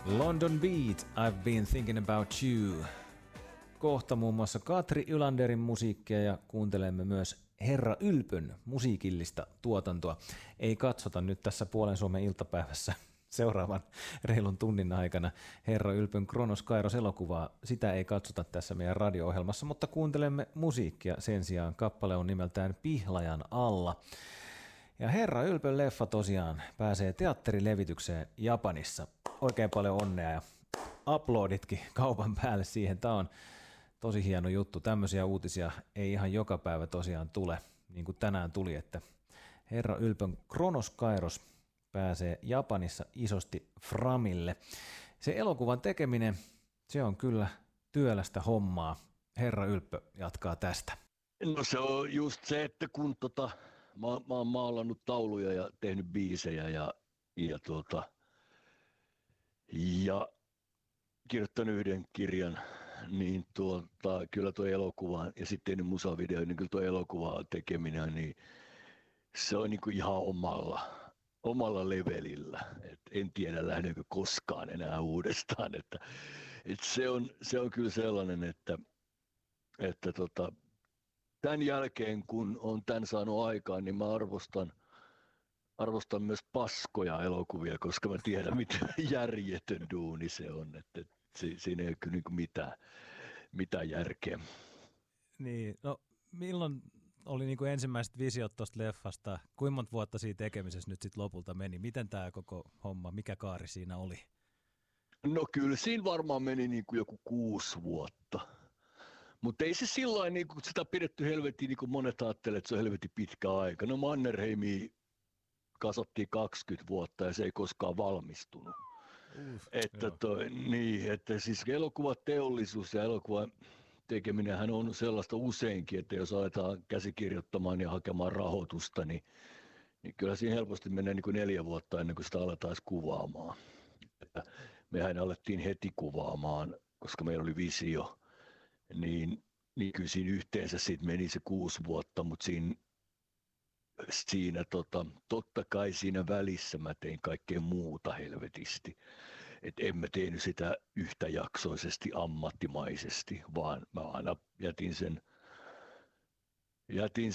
London Beat, I've been thinking about you. Kohta muun muassa Katri Ylanderin musiikkia ja kuuntelemme myös Herra Ylpyn musiikillista tuotantoa. Ei katsota nyt tässä Puolen Suomen iltapäivässä seuraavan reilun tunnin aikana Herra Ylpyn Kronos Kairos-elokuvaa. Sitä ei katsota tässä meidän radio-ohjelmassa, mutta kuuntelemme musiikkia sen sijaan. Kappale on nimeltään Pihlajan alla. Ja Herra Ylpyn leffa tosiaan pääsee teatterilevitykseen Japanissa. Oikein paljon onnea ja uploaditkin kaupan päälle siihen. Tämä on tosi hieno juttu. Tämmöisiä uutisia ei ihan joka päivä tosiaan tule, niin kuin tänään tuli, että Herra Ylpyn Kronos Kairos pääsee Japanissa isosti framille. Se elokuvan tekeminen, se on kyllä työlästä hommaa. Herra Ylppö jatkaa tästä. No se on just se, että kun mä oon maalannut tauluja ja tehnyt biisejä ja kirjoittanut yhden kirjan, niin kyllä tuo elokuva ja sitten tehnyt musavideo, niin kyllä tuo elokuva tekeminen, niin se on niin kuin ihan omalla levelillä. Et en tiedä lähdenkö koskaan enää uudestaan. Että se on kyllä sellainen, että tämän jälkeen kun on tämän saanut aikaan, niin mä arvostan myös paskoja elokuvia, koska mä tiedän, miten järjetön duuni se on. Että siinä ei ole kyllä niin mitään järkeä. Niin, no milloin oli niin kuin ensimmäiset visiot tuosta leffasta? Kuinka monta vuotta siinä tekemisessä nyt sitten lopulta meni? Miten tämä koko homma, mikä kaari siinä oli? No kyllä siinä varmaan meni niin kuin joku 6 vuotta. Mutta ei se sillain, niin kuin sitä pidetty helvetin, niin kuin monet ajattelevat, että se on helvetin pitkä aika. No Mannerheimia kasattiin 20 vuotta ja se ei koskaan valmistunut. Että siis elokuvateollisuus ja elokuvan tekeminenhän on sellaista useinkin, että jos aletaan käsikirjoittamaan ja hakemaan rahoitusta, niin kyllä siinä helposti menee niin kuin 4 vuotta ennen kuin sitä aletaan kuvaamaan. Että mehän alettiin heti kuvaamaan, koska meillä oli visio, niin kyllä siinä yhteensä siitä meni se 6 vuotta, mutta siinä totta kai siinä välissä mä tein kaikkea muuta helvetisti. Et en mä tehnyt sitä yhtäjaksoisesti ammattimaisesti, vaan mä aina jätin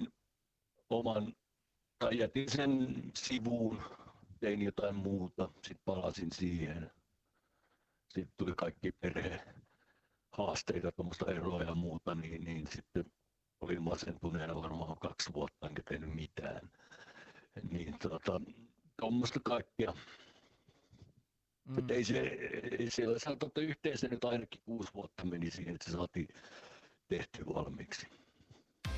sen sivuun, tein jotain muuta, sitten palasin siihen. Sitten tuli kaikki perhehaasteita, tuommoista eroa ja muuta, niin sitten olin masentuneena varmaan 2 vuotta enkä tehnyt mitään. Niin tuommoista kaikkea. Ei siellä yhteensä nyt ainakin 6 vuotta meni siihen, että se saatiin tehty valmiiksi.